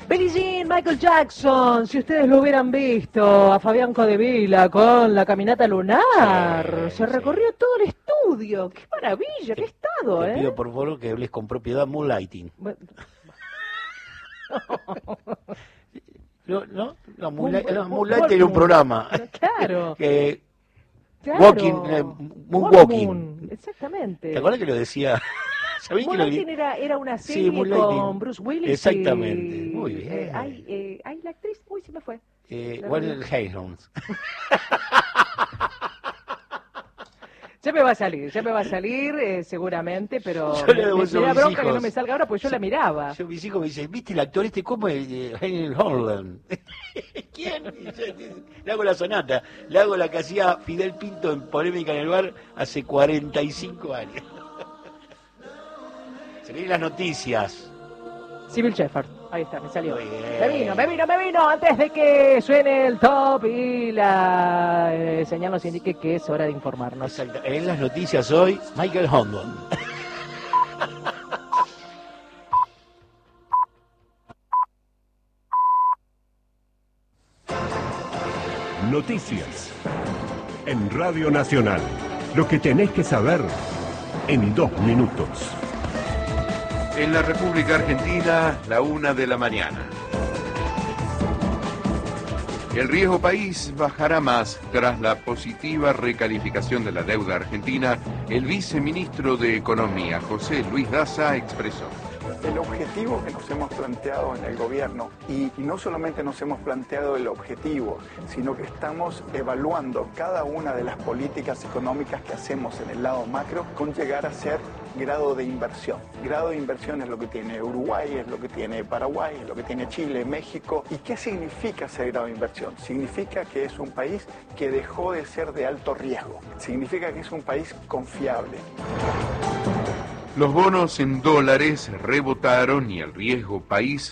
Billie Jean, Michael Jackson, si ustedes lo hubieran visto, a Fabián Codevila con la caminata lunar, se recorrió todo el estudio, qué maravilla, qué estado, Te pido por favor que hables con propiedad Moonlighting. No, Moonlighting era un programa. Claro. Moonwalking. Exactamente. ¿Te acuerdas que lo decía? Moonlighting era una serie con Bruce Willis. Exactamente. Muy bien. Hay la actriz, uy, se me fue. Warren Haynes. Ya me va a salir seguramente, pero me da bronca que no me salga ahora, pues yo la miraba. Mis hijos me dicen, ¿viste el actor este cómo es? Henry Holland. ¿Quién? Le hago la sonata, le hago la que hacía Fidel Pinto en Polémica en el Bar hace 45 años. Se vienen las noticias. Sybil Shepherd, ahí está, me salió. Me vino, antes de que suene el top y la señal nos indique que es hora de informarnos. Exacto. En las noticias hoy, Michael Hondon. Noticias en Radio Nacional. Lo que tenés que saber en 2 minutos. En la República Argentina, la 1 de la mañana. El riesgo país bajará más tras la positiva recalificación de la deuda argentina. El viceministro de Economía, José Luis Daza, expresó. El objetivo que nos hemos planteado en el gobierno, y no solamente nos hemos planteado el objetivo, sino que estamos evaluando cada una de las políticas económicas que hacemos en el lado macro con llegar a ser grado de inversión. Grado de inversión es lo que tiene Uruguay, es lo que tiene Paraguay, es lo que tiene Chile, México. ¿Y qué significa ese grado de inversión? Significa que es un país que dejó de ser de alto riesgo. Significa que es un país confiable. Los bonos en dólares rebotaron y el riesgo país